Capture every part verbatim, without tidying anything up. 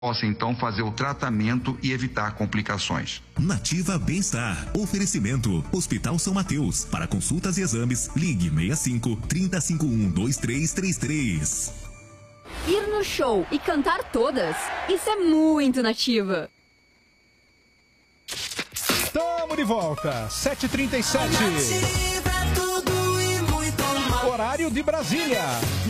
possa então fazer o tratamento e evitar complicações. Nativa Bem-Estar. Oferecimento. Hospital São Mateus. Para consultas e exames, ligue seis cinco, três cinco um, dois três três três. Ir no show e cantar todas, isso é muito Nativa. Estamos de volta, sete e trinta e sete. Nativa, tudo e muito mais. Horário de Brasília.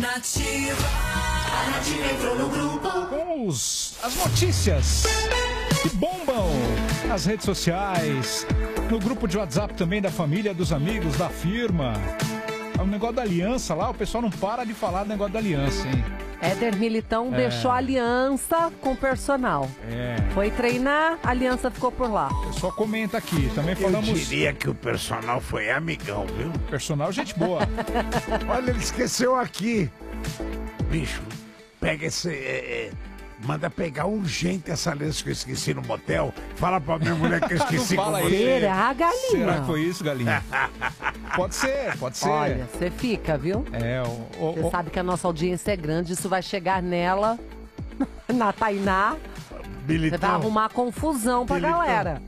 Nativa. A Nativa entrou no grupo. Com os, as notícias que bombam nas redes sociais, no grupo de WhatsApp também da família, dos amigos, da firma. O negócio da aliança lá, o pessoal não para de falar do negócio da aliança, hein? Éder Militão É. deixou a aliança com o personal. É. Foi treinar, a aliança ficou por lá. O pessoal comenta aqui, também Eu falamos... diria que o personal foi amigão, viu? Personal, gente boa. Olha, ele esqueceu aqui. Bicho, pega esse... é, é, manda pegar urgente essa aliança que eu esqueci no motel. Fala pra minha mulher que eu esqueci Não com fala você. isso. Será, galinha? Será que foi isso, galinha? Pode ser, pode ser. Olha, você fica, viu? É, o... o Você o- sabe que a nossa audiência é grande, isso vai chegar nela, na Tainá. Você vai arrumar confusão pra Bilitão. galera.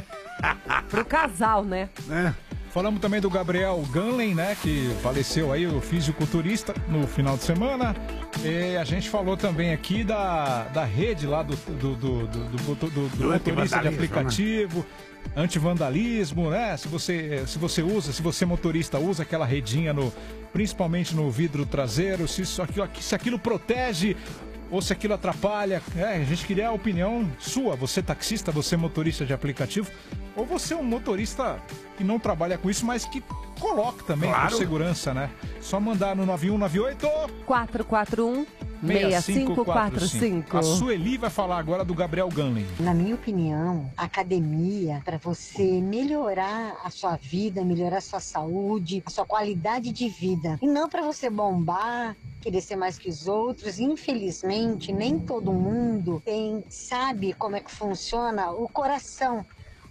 Pro casal, né? né? Falamos também do Gabriel Ganlen, né, que faleceu aí, o fisiculturista, no final de semana. E a gente falou também aqui da, da rede lá do, do, do, do, do, do- do Do motorista de antivandalismo, aplicativo, antivandalismo, né? Se você, se você usa, se você motorista usa aquela redinha, no, principalmente no vidro traseiro, se, isso, aquilo, se aquilo protege ou se aquilo atrapalha. É, a gente queria a opinião sua, você taxista, você motorista de aplicativo, ou você um motorista que não trabalha com isso, mas que coloca também Claro. por segurança, né? Só mandar no nove um nove oito quatro quatro um, seis cinco quatro cinco. A Sueli vai falar agora do Gabriel Ganlen. Na minha opinião, a academia, para você melhorar a sua vida, melhorar a sua saúde, a sua qualidade de vida, e não para você bombar, querer ser mais que os outros. Infelizmente, nem todo mundo tem, sabe como é que funciona o coração.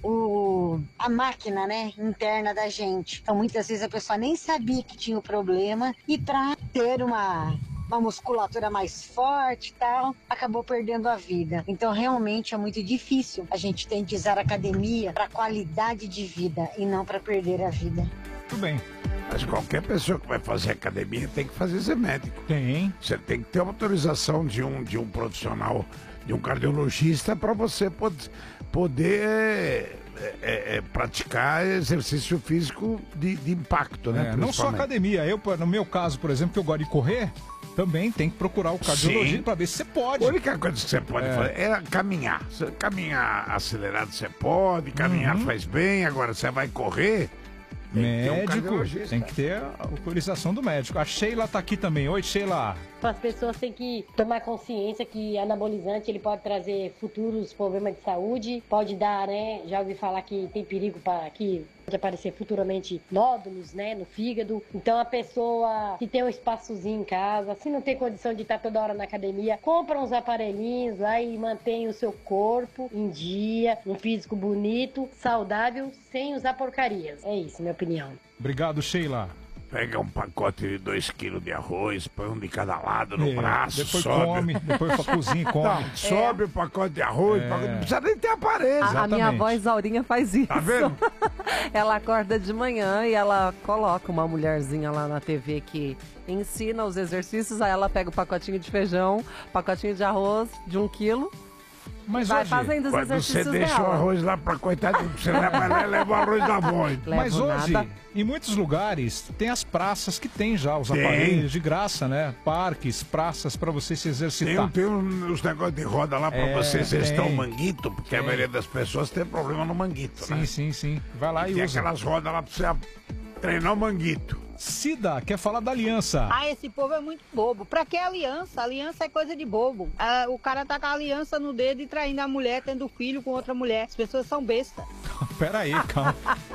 O, a máquina, né, interna da gente. Então, muitas vezes a pessoa nem sabia que tinha o problema e para ter uma, uma musculatura mais forte e tal, acabou perdendo a vida. Então, realmente é muito difícil a gente tem que usar a academia para qualidade de vida e não para perder a vida. Tudo bem. Mas qualquer pessoa que vai fazer academia tem que fazer ser médico. Tem. Você tem que ter uma autorização de um, de um profissional, de um cardiologista, para você pod- poder é, é, é, praticar exercício físico de, de impacto, né? É, não só principalmente. academia. Eu, no meu caso, por exemplo, que eu gosto de correr, também tem que procurar o cardiologista Sim. para ver se você pode. A única coisa que você pode É. fazer é caminhar. Você caminhar acelerado você pode, caminhar Uhum. faz bem, agora você vai correr. Tem que ter um Médico, cardiologista. tem que ter a autorização do médico. A Sheila tá aqui também. Oi, Sheila. As pessoas têm que tomar consciência que anabolizante ele pode trazer futuros problemas de saúde, pode dar, né? Já ouvi falar que tem perigo para que pode aparecer futuramente nódulos, né, no fígado. Então a pessoa que tem um espaçozinho em casa, se não tem condição de estar toda hora na academia, compra uns aparelhinhos lá e mantém o seu corpo em dia, um físico bonito, saudável, sem usar porcarias. É isso, minha opinião. Obrigado, Sheila. Pega um pacote de dois quilos de arroz, põe um de cada lado no É, braço, depois sobe. come, depois pra cozinha e come. Não, sobe o pacote de arroz, É. pacote- não precisa nem ter aparelho. A, a minha avó Isaurinha faz isso. Tá vendo? Ela acorda de manhã e ela coloca uma mulherzinha lá na T V que ensina os exercícios. Aí ela pega o pacotinho de feijão, pacotinho de arroz de um quilo. Mas vai hoje, fazendo os Quando você exercícios deixa o dela. arroz lá pra coitadinho, você leva lá e leva o arroz da avó. Mas Levo hoje, nada. em muitos lugares, tem as praças que tem já os Tem. aparelhos de graça, né? Parques, praças pra você se Tem, exercitar. tem um- uns negócios de roda lá pra É, você exercitar tem. o manguito, porque a Tem. maioria das pessoas tem problema no manguito, Sim, né? sim, sim. Vai lá e, Tem usa. aquelas rodas lá pra você treinar o manguito. Cida quer falar da aliança. Ah, esse povo é muito bobo. Pra que aliança? Aliança é coisa de bobo. Ah, o cara tá com a aliança no dedo e traindo a mulher, tendo filho com outra mulher. As pessoas são bestas. Pera aí, calma.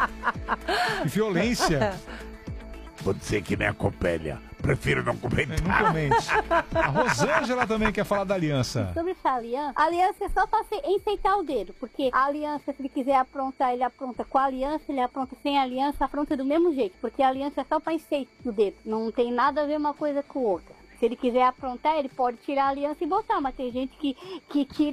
Que violência. Vou dizer que nem a Copélia. Prefiro não É, comentar. não comente. A Rosângela também quer falar da aliança. Sobre essa aliança, a aliança é só pra se- enfeitar o dedo, porque a aliança, se ele quiser aprontar, ele apronta com a aliança, ele apronta sem aliança, apronta do mesmo jeito, porque a aliança é só pra enfeitar o dedo, não tem nada a ver uma coisa com outra. Se ele quiser aprontar, ele pode tirar a aliança e botar, mas tem gente que, que tira